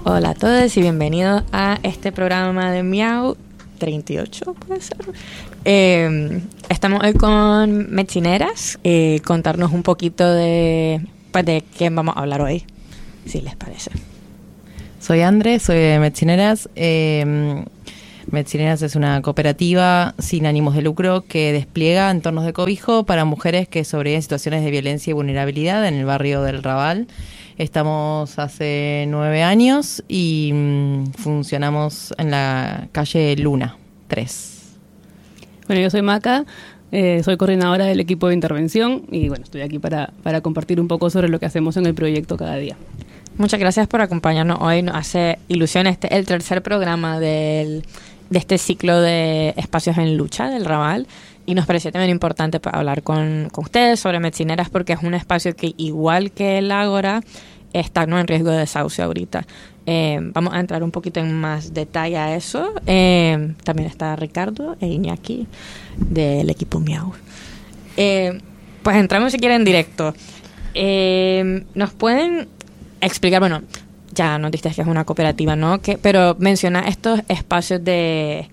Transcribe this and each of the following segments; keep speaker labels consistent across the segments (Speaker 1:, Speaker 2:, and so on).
Speaker 1: Hola a todos y bienvenidos a este programa de Miau 38, puede ser. Estamos hoy con Medcineras, contarnos un poquito de quién vamos a hablar hoy, si les parece.
Speaker 2: Soy Andrés, soy de Medcineras. Medcineras es una cooperativa sin ánimos de lucro que despliega entornos de cobijo para mujeres que sobreviven situaciones de violencia y vulnerabilidad en el barrio del Raval. Estamos hace 9 años y funcionamos en la calle Luna 3.
Speaker 3: Bueno, yo soy Maca, soy coordinadora del equipo de intervención y bueno, estoy aquí para compartir un poco sobre lo que hacemos en el proyecto cada día.
Speaker 1: Muchas gracias por acompañarnos hoy. Nos hace ilusión el tercer programa de este ciclo de espacios en lucha del Raval. Y nos pareció también importante hablar con ustedes sobre Medcineras porque es un espacio que, igual que el Ágora, está en riesgo de desahucio ahorita. Vamos a entrar un poquito en más detalle a eso. También está Ricardo e Iñaki del equipo Miau. Pues entramos si quieren en directo. ¿Nos pueden explicar? Bueno, ya nos diste que es una cooperativa, ¿no? Pero menciona estos espacios de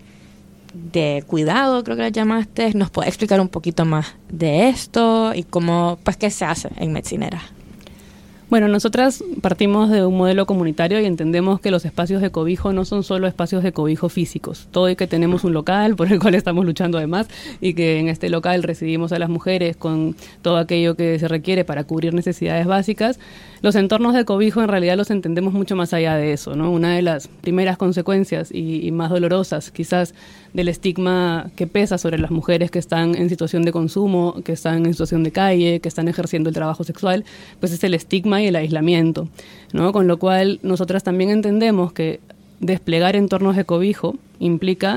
Speaker 1: cuidado, creo que lo llamaste. ¿Nos puede explicar un poquito más de esto y cómo, pues, qué se hace en Medcineras?
Speaker 3: Bueno, nosotras partimos de un modelo comunitario y entendemos que los espacios de cobijo no son solo espacios de cobijo físicos. Todo y que tenemos un local por el cual estamos luchando además y que en este local recibimos a las mujeres con todo aquello que se requiere para cubrir necesidades básicas, los entornos de cobijo en realidad los entendemos mucho más allá de eso, ¿no? Una de las primeras consecuencias y más dolorosas quizás del estigma que pesa sobre las mujeres que están en situación de consumo, que están en situación de calle, que están ejerciendo el trabajo sexual, pues es el estigma y el aislamiento, ¿no? Con lo cual nosotras también entendemos que desplegar entornos de cobijo implica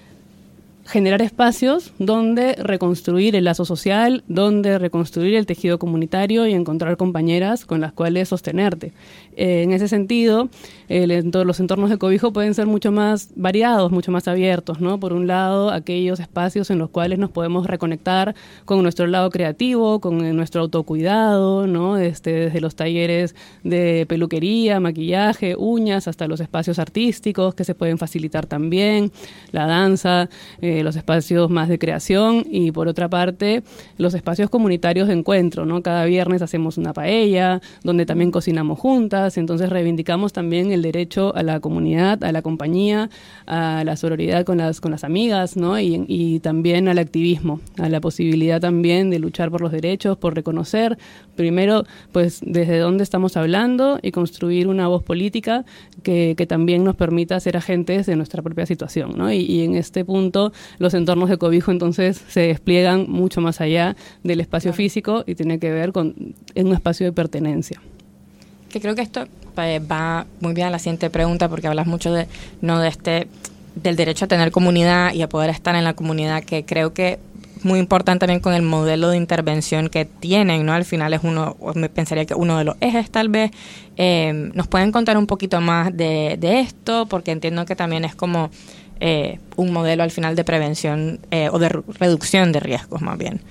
Speaker 3: generar espacios donde reconstruir el lazo social, donde reconstruir el tejido comunitario y encontrar compañeras con las cuales sostenerte. En ese sentido, los entornos de cobijo pueden ser mucho más variados, mucho más abiertos, ¿no? Por un lado, aquellos espacios en los cuales nos podemos reconectar con nuestro lado creativo, con nuestro autocuidado, ¿no? Desde los talleres de peluquería, maquillaje, uñas, hasta los espacios artísticos que se pueden facilitar también, la danza, los espacios más de creación y, por otra parte, los espacios comunitarios de encuentro, ¿no? Cada viernes hacemos una paella, donde también cocinamos juntas, entonces reivindicamos también el derecho a la comunidad, a la compañía, a la sororidad con las amigas, ¿no? Y también al activismo, a la posibilidad también de luchar por los derechos, por reconocer, primero, pues, desde dónde estamos hablando y construir una voz política que también nos permita ser agentes de nuestra propia situación, ¿no? Y en este punto, los entornos de cobijo entonces se despliegan mucho más allá del espacio físico y tiene que ver en un espacio de pertenencia.
Speaker 1: Que creo que esto va muy bien a la siguiente pregunta porque hablas mucho del derecho a tener comunidad y a poder estar en la comunidad, que creo que es muy importante también con el modelo de intervención que tienen, ¿no? Al final es me pensaría que uno de los ejes tal vez. ¿Nos pueden contar un poquito más de esto? Porque entiendo que también es como un modelo al final de prevención o de reducción de riesgos más bien.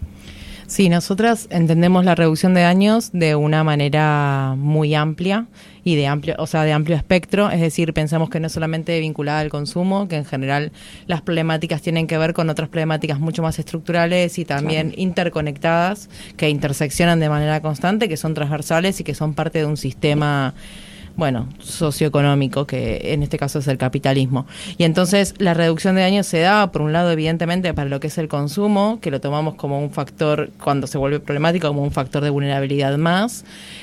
Speaker 2: Sí, nosotras entendemos la reducción de daños de una manera muy amplia y de amplio espectro, es decir, pensamos que no es solamente vinculada al consumo, que en general las problemáticas tienen que ver con otras problemáticas mucho más estructurales y también interconectadas, que interseccionan de manera constante, que son transversales y que son parte de un sistema socioeconómico, que en este caso es el capitalismo. Y entonces la reducción de daños se da, por un lado, evidentemente, para lo que es el consumo, que lo tomamos como un factor, cuando se vuelve problemático, como un factor de vulnerabilidad más.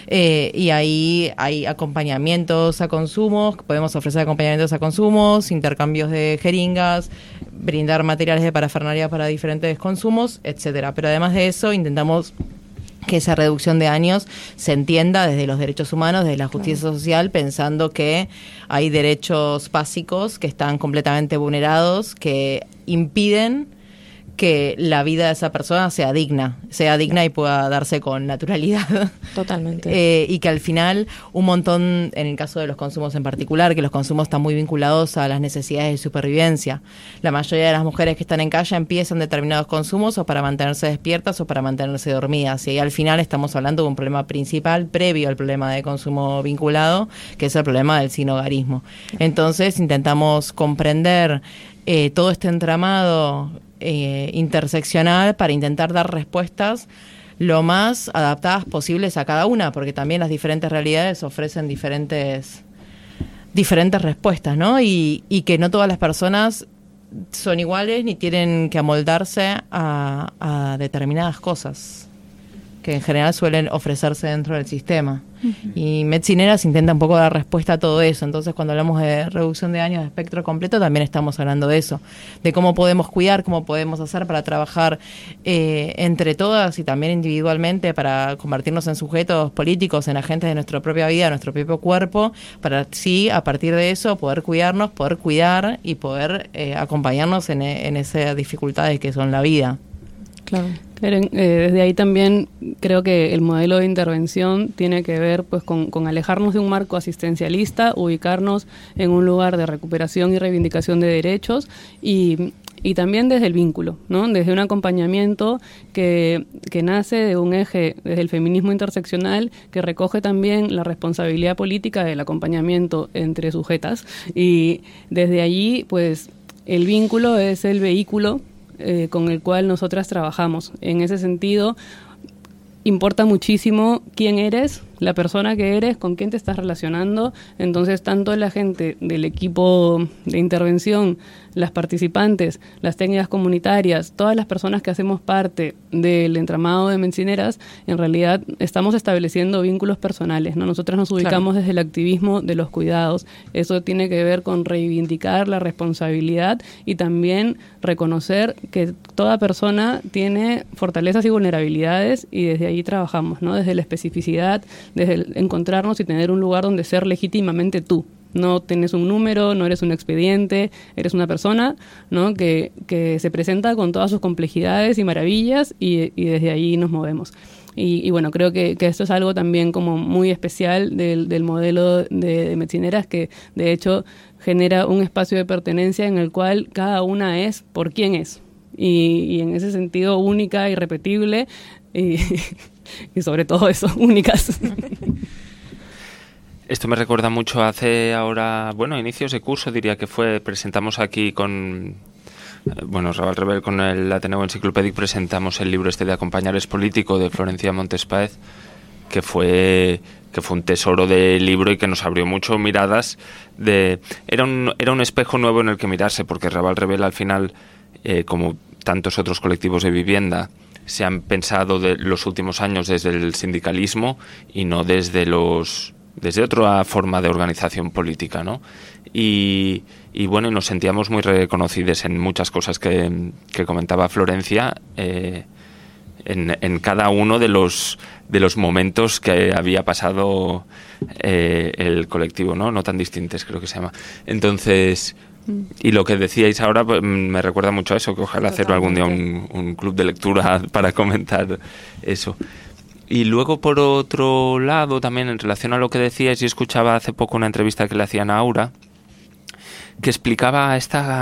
Speaker 2: Y ahí hay acompañamientos a consumos, podemos ofrecer acompañamientos a consumos, intercambios de jeringas, brindar materiales de parafernalia para diferentes consumos, etcétera. Pero además de eso, intentamos que esa reducción de daños se entienda desde los derechos humanos, desde la justicia social, pensando que hay derechos básicos que están completamente vulnerados, que impiden que la vida de esa persona sea digna y pueda darse con naturalidad.
Speaker 1: Totalmente.
Speaker 2: Y que al final un montón, en el caso de los consumos en particular, que los consumos están muy vinculados a las necesidades de supervivencia. La mayoría de las mujeres que están en calle empiezan determinados consumos o para mantenerse despiertas o para mantenerse dormidas. Y ahí al final estamos hablando de un problema principal previo al problema de consumo vinculado, que es el problema del sinhogarismo. Entonces intentamos comprender todo este entramado interseccional para intentar dar respuestas lo más adaptadas posibles a cada una, porque también las diferentes realidades ofrecen diferentes respuestas, ¿no? Y que no todas las personas son iguales ni tienen que amoldarse a determinadas cosas que en general suelen ofrecerse dentro del sistema. Y Medcineras intenta un poco dar respuesta a todo eso. Entonces, cuando hablamos de reducción de daños de espectro completo, también estamos hablando de eso, de cómo podemos cuidar, cómo podemos hacer para trabajar entre todas y también individualmente para convertirnos en sujetos políticos, en agentes de nuestra propia vida, de nuestro propio cuerpo, para sí, a partir de eso, poder cuidarnos, poder cuidar y poder acompañarnos en esas dificultades que son la vida.
Speaker 3: Claro. Desde ahí también creo que el modelo de intervención tiene que ver pues con alejarnos de un marco asistencialista, ubicarnos en un lugar de recuperación y reivindicación de derechos y también desde el vínculo, ¿no? Desde un acompañamiento que nace de un eje, desde el feminismo interseccional, que recoge también la responsabilidad política del acompañamiento entre sujetas, y desde allí pues el vínculo es el vehículo con el cual nosotras trabajamos. En ese sentido, importa muchísimo quién eres, la persona que eres, con quién te estás relacionando. Entonces, tanto la gente del equipo de intervención, las participantes, las técnicas comunitarias, todas las personas que hacemos parte del entramado de Medcineras, en realidad estamos estableciendo vínculos personales, ¿no? Nosotras nos ubicamos desde el activismo de los cuidados. Eso tiene que ver con reivindicar la responsabilidad y también reconocer que toda persona tiene fortalezas y vulnerabilidades, y desde ahí trabajamos, ¿no? Desde la especificidad, desde el encontrarnos y tener un lugar donde ser legítimamente tú. No tienes un número, no eres un expediente, eres una persona, ¿no? que se presenta con todas sus complejidades y maravillas, y desde ahí nos movemos. Y bueno, creo que esto es algo también como muy especial del modelo de Medcineras, que de hecho genera un espacio de pertenencia en el cual cada una es por quién es. Y en ese sentido única, irrepetible, y sobre todo eso, únicas.
Speaker 4: Esto me recuerda mucho hace ahora, inicios de curso diría que fue, presentamos aquí con, Raval Rebel, con el Ateneo Enciclopédic, presentamos el libro de Acompañar es político, de Florencia Montes Páez, que fue un tesoro de libro y que nos abrió mucho miradas. Era un espejo nuevo en el que mirarse, porque Raval Rebel al final, como tantos otros colectivos de vivienda, se han pensado de los últimos años desde el sindicalismo y no desde otra forma de organización política, ¿no? Y nos sentíamos muy reconocidos en muchas cosas que comentaba Florencia, en cada uno de los momentos que había pasado el colectivo, ¿no? No tan distintos, creo que se llama. Entonces, y lo que decíais ahora pues, me recuerda mucho a eso, que ojalá hacer algún día un club de lectura para comentar eso. Y luego, por otro lado, también en relación a lo que decíais, yo escuchaba hace poco una entrevista que le hacían a Aura, que explicaba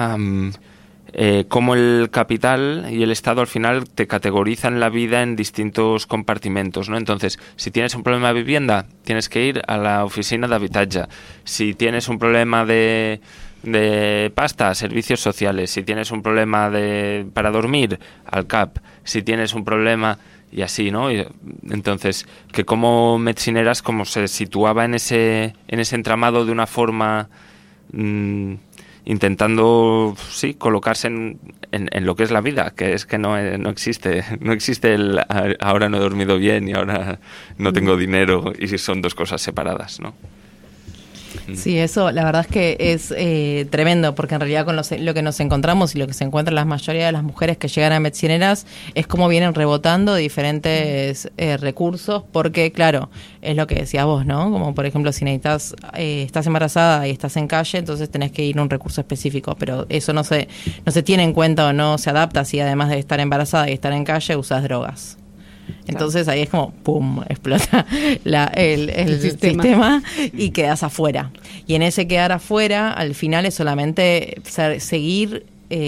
Speaker 4: cómo el capital y el Estado al final te categorizan la vida en distintos compartimentos, ¿no? Entonces, si tienes un problema de vivienda, tienes que ir a la oficina de habitatge. Si tienes un problema de pasta, servicios sociales. Si tienes un problema para dormir, al CAP. Si tienes un problema... Y así, ¿no? Y entonces, que como Medcineras como se situaba en ese entramado de una forma intentando, sí, colocarse en lo que es la vida, que es que no existe el ahora no he dormido bien y ahora no tengo dinero, y son dos cosas separadas, ¿no?
Speaker 2: Sí, eso la verdad es que es tremendo, porque en realidad con lo que nos encontramos y lo que se encuentra la mayoría de las mujeres que llegan a medicineras es cómo vienen rebotando diferentes recursos, porque claro, es lo que decías vos, ¿no? Como por ejemplo si necesitas, estás embarazada y estás en calle, entonces tenés que ir a un recurso específico, pero eso no se tiene en cuenta o no se adapta si además de estar embarazada y estar en calle usas drogas. Entonces ahí es como ¡pum! Explota el sistema y quedas afuera. Y en ese quedar afuera, al final es solamente seguir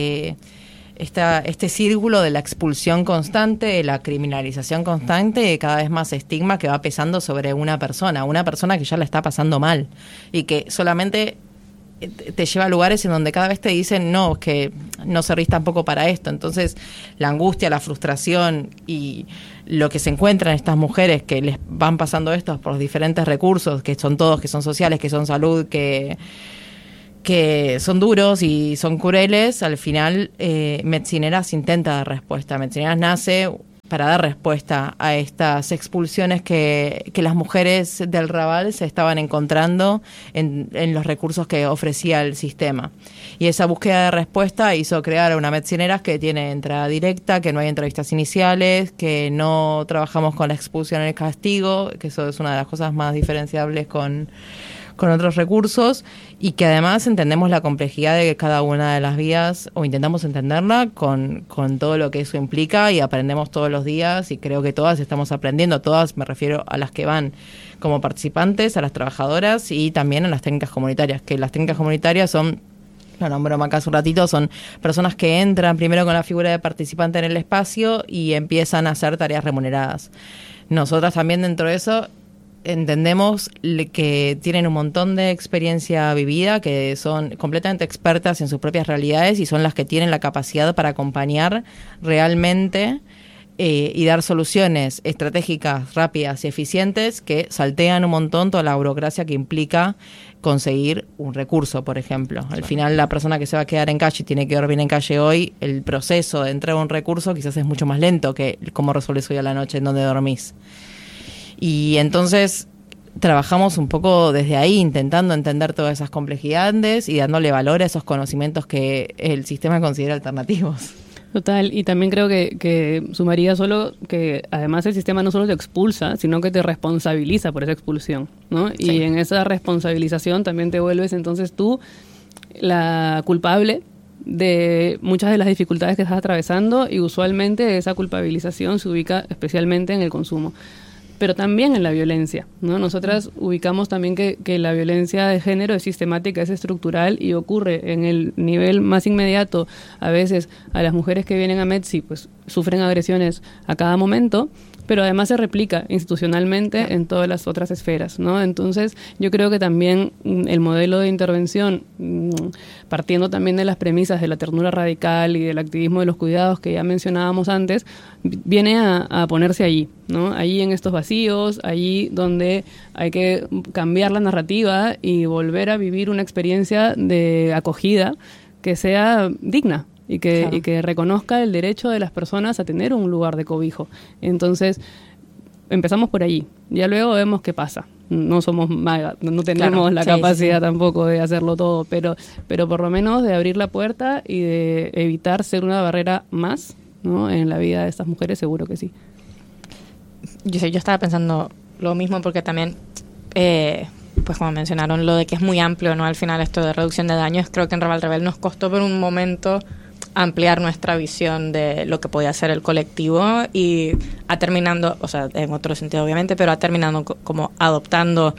Speaker 2: este círculo de la expulsión constante, de la criminalización constante, de cada vez más estigma que va pesando sobre una persona que ya la está pasando mal y que solamente te lleva a lugares en donde cada vez te dicen no, que no servís tampoco para esto. Entonces la angustia, la frustración y lo que se encuentran estas mujeres que les van pasando esto por diferentes recursos, que son todos, que son sociales, que son salud, que son duros y son crueles, al final Medicineras intenta dar respuesta. Medicineras nace para dar respuesta a estas expulsiones que las mujeres del Raval se estaban encontrando en los recursos que ofrecía el sistema. Y esa búsqueda de respuesta hizo crear una Medicineras que tiene entrada directa, que no hay entrevistas iniciales, que no trabajamos con la expulsión en el castigo, que eso es una de las cosas más diferenciables con otros recursos, y que además entendemos la complejidad de cada una de las vías, o intentamos entenderla con todo lo que eso implica, y aprendemos todos los días, y creo que todas estamos aprendiendo, todas me refiero a las que van como participantes, a las trabajadoras y también a las técnicas comunitarias, que las técnicas comunitarias son, lo nombró acá hace un ratito, son personas que entran primero con la figura de participante en el espacio y empiezan a hacer tareas remuneradas. Nosotras también dentro de eso entendemos que tienen un montón de experiencia vivida, que son completamente expertas en sus propias realidades y son las que tienen la capacidad para acompañar realmente y dar soluciones estratégicas, rápidas y eficientes que saltean un montón toda la burocracia que implica conseguir un recurso, por ejemplo. Al final, la persona que se va a quedar en calle y tiene que dormir en calle hoy, el proceso de entrega de un recurso quizás es mucho más lento que cómo resuelves hoy a la noche en donde dormís. Y entonces trabajamos un poco desde ahí, intentando entender todas esas complejidades y dándole valor a esos conocimientos que el sistema considera alternativos.
Speaker 3: Total, y también creo que sumaría solo que además el sistema no solo te expulsa, sino que te responsabiliza por esa expulsión, ¿no? Sí. Y en esa responsabilización también te vuelves entonces tú la culpable de muchas de las dificultades que estás atravesando, y usualmente esa culpabilización se ubica especialmente en el consumo, pero también en la violencia, ¿no? Nosotras ubicamos también que la violencia de género es sistemática, es estructural y ocurre en el nivel más inmediato. A veces a las mujeres que vienen a Medsi pues sufren agresiones a cada momento, pero además se replica institucionalmente en todas las otras esferas, ¿no? Entonces, yo creo que también el modelo de intervención, partiendo también de las premisas de la ternura radical y del activismo de los cuidados que ya mencionábamos antes, viene a ponerse allí, ¿no? Allí en estos vacíos, allí donde hay que cambiar la narrativa y volver a vivir una experiencia de acogida que sea digna. Y que reconozca el derecho de las personas a tener un lugar de cobijo. Entonces, empezamos por allí. Ya luego vemos qué pasa. No somos magas, no tenemos la capacidad tampoco de hacerlo todo, pero por lo menos de abrir la puerta y de evitar ser una barrera más, ¿no? En la vida de estas mujeres, seguro que sí.
Speaker 1: Yo estaba pensando lo mismo, porque también pues como mencionaron, lo de que es muy amplio, ¿no? Al final esto de reducción de daños, creo que en Raval Rebel nos costó por un momento ampliar nuestra visión de lo que podía ser el colectivo, y ha terminando, o sea, en otro sentido obviamente, pero ha terminado como adoptando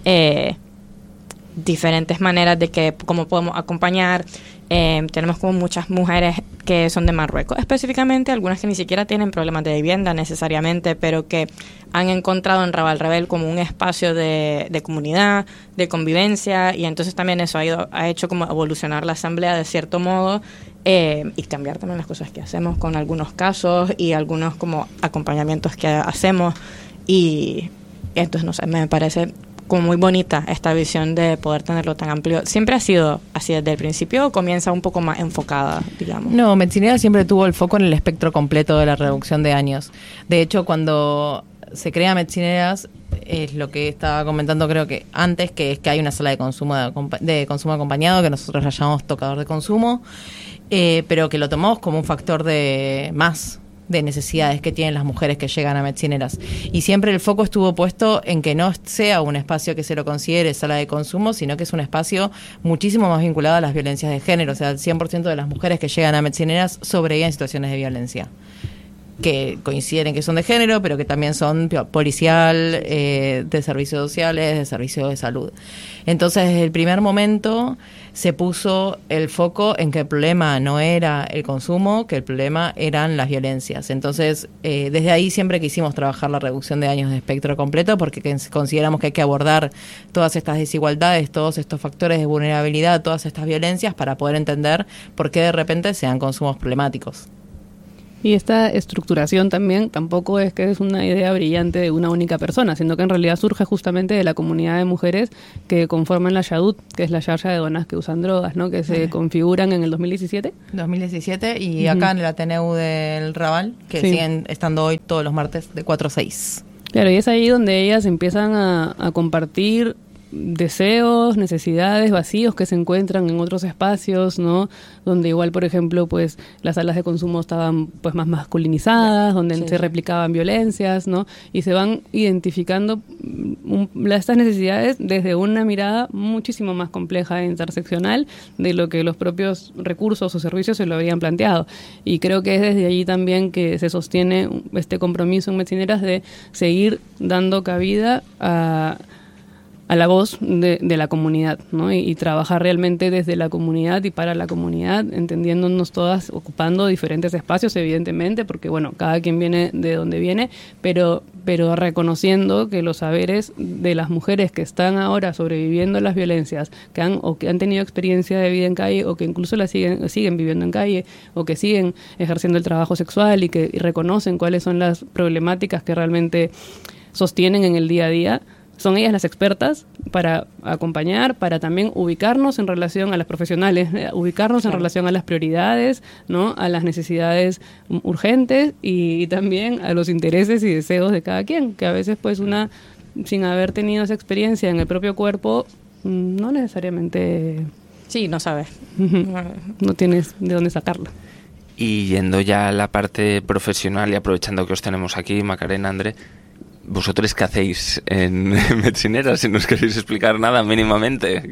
Speaker 1: diferentes maneras de que cómo podemos acompañar. Tenemos como muchas mujeres que son de Marruecos específicamente, algunas que ni siquiera tienen problemas de vivienda necesariamente, pero que han encontrado en Raval Rebel como un espacio de comunidad, de convivencia, y entonces también eso ha hecho como evolucionar la asamblea de cierto modo, y cambiar también las cosas que hacemos con algunos casos y algunos como acompañamientos que hacemos, y entonces no sé, me parece como muy bonita esta visión de poder tenerlo tan amplio. ¿Siempre ha sido así desde el principio o comienza un poco más enfocada, digamos?
Speaker 2: No, Medicineras siempre tuvo el foco en el espectro completo de la reducción de años. De hecho, cuando se crea Medicineras, es lo que estaba comentando creo que antes, que es que hay una sala de consumo acompañado, que nosotros la llamamos tocador de consumo, pero que lo tomamos como un factor de necesidades que tienen las mujeres que llegan a Medicineras. Y siempre el foco estuvo puesto en que no sea un espacio que se lo considere sala de consumo, sino que es un espacio muchísimo más vinculado a las violencias de género. O sea, el 100% de las mujeres que llegan a Medicineras sobreviven en situaciones de violencia, que coinciden en que son de género, pero que también son policial, de servicios sociales, de servicios de salud. Entonces, desde el primer momento se puso el foco en que el problema no era el consumo, que el problema eran las violencias. Entonces, desde ahí siempre quisimos trabajar la reducción de daños de espectro completo, porque consideramos que hay que abordar todas estas desigualdades, todos estos factores de vulnerabilidad, todas estas violencias, para poder entender por qué de repente se dan consumos problemáticos.
Speaker 3: Y esta estructuración también tampoco es que es una idea brillante de una única persona, sino que en realidad surge justamente de la comunidad de mujeres que conforman la Xadut, que es la xarxa de donas que usan drogas, ¿no? Que se configuran en el 2017.
Speaker 2: 2017 y acá en el Ateneu del Raval, que siguen estando hoy todos los martes de 4 a 6.
Speaker 3: Claro, y es ahí donde ellas empiezan a compartir deseos, necesidades, vacíos que se encuentran en otros espacios, ¿no? Donde igual, por ejemplo, pues las salas de consumo estaban pues más masculinizadas, donde se replicaban violencias, ¿no? Y se van identificando estas necesidades desde una mirada muchísimo más compleja e interseccional de lo que los propios recursos o servicios se lo habían planteado. Y creo que es desde allí también que se sostiene este compromiso en Medicineras de seguir dando cabida a la voz de la comunidad, ¿no? Y trabajar realmente desde la comunidad y para la comunidad, entendiéndonos todas, ocupando diferentes espacios, evidentemente, porque, bueno, cada quien viene de donde viene, pero reconociendo que los saberes de las mujeres que están ahora sobreviviendo a las violencias, que han tenido experiencia de vida en calle, o que incluso la siguen viviendo en calle, o que siguen ejerciendo el trabajo sexual y reconocen cuáles son las problemáticas que realmente sostienen en el día a día, son ellas las expertas para acompañar, para también ubicarnos en relación a las profesionales, ubicarnos en relación a las prioridades, ¿no? A las necesidades urgentes y también a los intereses y deseos de cada quien, que a veces pues una, sin haber tenido esa experiencia en el propio cuerpo, no necesariamente...
Speaker 1: Sí, no sabes.
Speaker 3: No tienes de dónde sacarla.
Speaker 4: Y yendo ya a la parte profesional y aprovechando que os tenemos aquí, Macarena, André, ¿vosotros qué hacéis en Medicineras? Si nos queréis explicar nada mínimamente.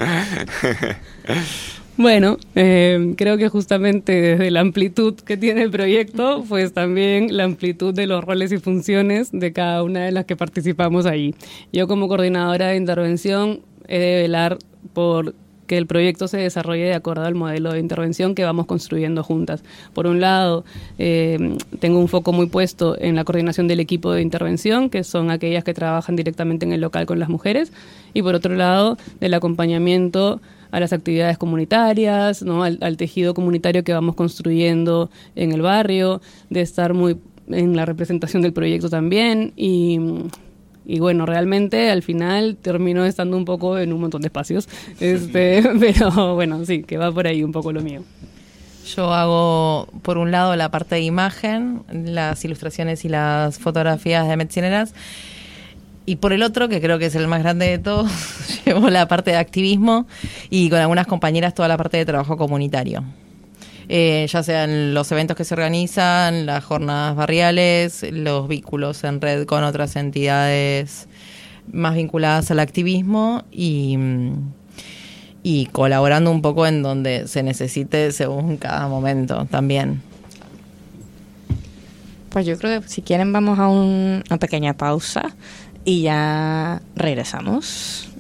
Speaker 3: Bueno, creo que justamente desde la amplitud que tiene el proyecto, pues también la amplitud de los roles y funciones de cada una de las que participamos allí. Yo como coordinadora de intervención he de velar por que el proyecto se desarrolle de acuerdo al modelo de intervención que vamos construyendo juntas. Por un lado, tengo un foco muy puesto en la coordinación del equipo de intervención, que son aquellas que trabajan directamente en el local con las mujeres, y por otro lado, del acompañamiento a las actividades comunitarias, ¿no? al tejido comunitario que vamos construyendo en el barrio, de estar muy en la representación del proyecto también, y bueno, realmente al final termino estando un poco en un montón de espacios, pero bueno, sí, que va por ahí un poco lo mío.
Speaker 2: Yo hago, por un lado, la parte de imagen, las ilustraciones y las fotografías de Medicineras, y por el otro, que creo que es el más grande de todos, llevo la parte de activismo y con algunas compañeras toda la parte de trabajo comunitario. Ya sean los eventos que se organizan, las jornadas barriales, los vínculos en red con otras entidades más vinculadas al activismo y colaborando un poco en donde se necesite según cada momento también.
Speaker 1: Pues yo creo que si quieren vamos a una pequeña pausa y ya regresamos.